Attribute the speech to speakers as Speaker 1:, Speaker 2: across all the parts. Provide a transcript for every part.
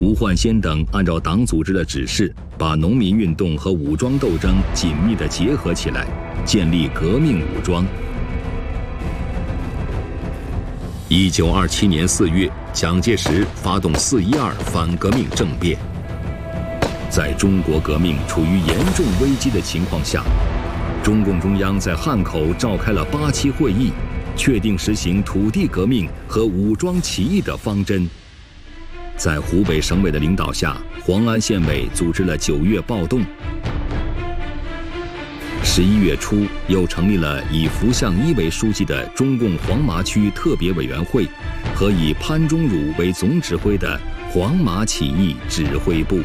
Speaker 1: 吴焕先等按照党组织的指示，把农民运动和武装斗争紧密地结合起来，建立革命武装。1927年4月，蒋介石发动4·12反革命政变。在中国革命处于严重危机的情况下，中共中央在汉口召开了8期会议，确定实行土地革命和武装起义的方针。在湖北省委的领导下，黄安县委组织了9月暴动。11月初，又成立了以符相一为书记的中共黄麻区特别委员会和以潘忠儒为总指挥的黄麻起义指挥部。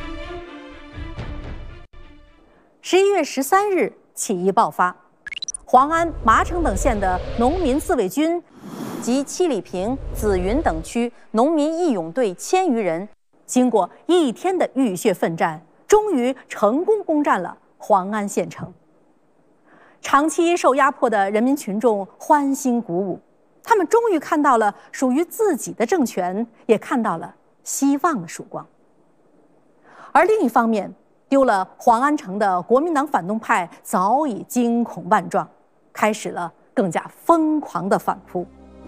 Speaker 2: 11月13日，起义爆发，黄安、麻城等县的农民自卫军及七里坪、紫云等区农民义勇队1000余人，经过1天的浴血奋战，终于成功攻占了黄安县城。长期受压迫的人民群众欢欣鼓舞，他们终于看到了属于自己的政权，也看到了希望的曙光。而另一方面，丢了黄安城的国民党反动派早已惊恐万状，开始了更加疯狂的反扑。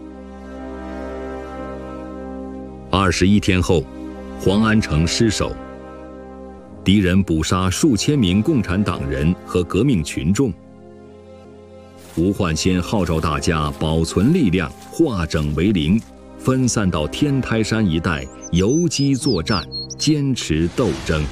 Speaker 1: 21天后，黄安城失守，敌人捕杀数千名共产党人和革命群众。吴焕先号召大家保存力量，化整为零，分散到天台山一带游击作战，坚持斗争。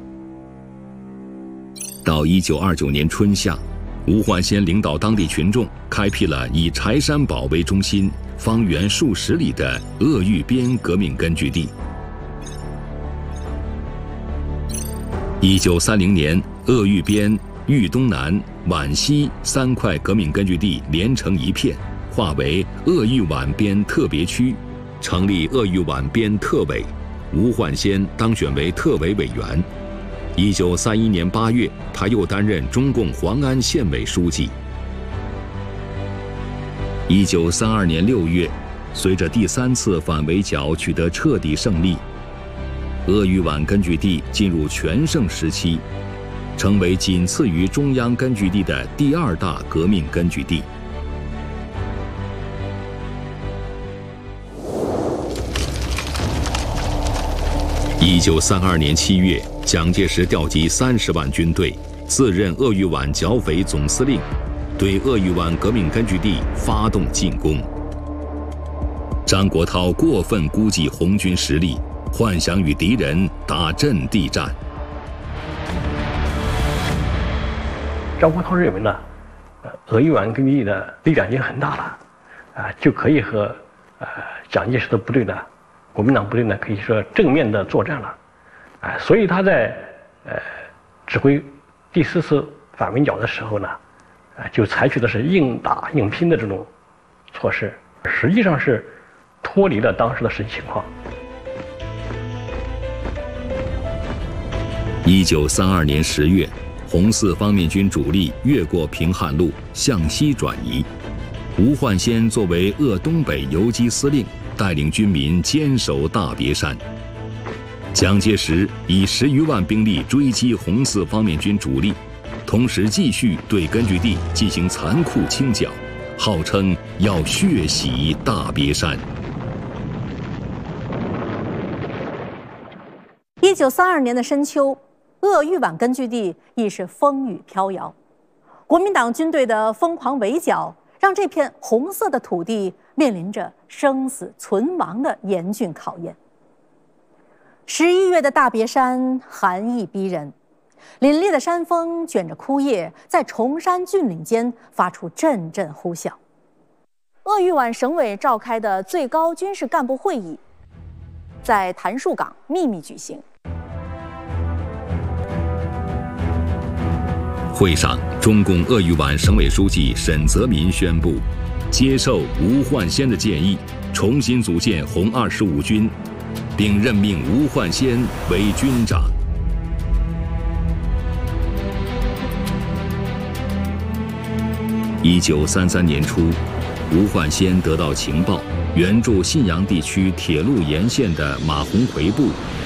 Speaker 1: 到1929年春夏，吴焕先领导当地群众开辟了以柴山堡为中心、方圆数十里的鄂豫边革命根据地。1930年，鄂豫边、豫东南、皖西3块革命根据地连成一片，划为鄂豫皖边特别区，成立鄂豫皖边特委，吴焕先当选为特委委员。1931年8月，他又担任中共黄安县委书记。1932年6月，随着第3次反围剿取得彻底胜利，鄂豫皖根据地进入全盛时期，成为仅次于中央根据地的第2大革命根据地。1932年7月，蒋介石调集30万军队，自任鄂豫皖剿匪总司令，对鄂豫皖革命根据地发动进攻。张国焘过分估计红军实力，幻想与敌人打阵地战。
Speaker 3: 张国焘认为呢，鄂豫皖根据地的力量已经很大了，就可以和蒋介石的部队呢，国民党部队呢，可以说正面的作战了，所以他在指挥第4次反围剿的时候呢，就采取的是硬打硬拼的这种措施，实际上是脱离了当时的实际情况。
Speaker 1: 1932年10月，红四方面军主力越过平汉路向西转移，吴焕先作为鄂东北游击司令，带领军民坚守大别山。蒋介石以10余万兵力追击红四方面军主力，同时继续对根据地进行残酷清剿，号称要血洗大别山。
Speaker 2: 1932年的深秋，鄂豫皖根据地已是风雨飘摇，国民党军队的疯狂围剿让这片红色的土地面临着生死存亡的严峻考验。11月的大别山寒意逼人，凛冽的山风卷着枯叶，在崇山峻岭间发出阵阵呼啸。鄂豫皖省委召开的最高军事干部会议在谭树岗秘密举行。
Speaker 1: 会上，中共鄂豫皖省委书记沈泽民宣布，接受吴焕先的建议，重新组建红25军，并任命吴焕先为军长。1933年初，吴焕先得到情报，援助信阳地区铁路沿线的马鸿逵部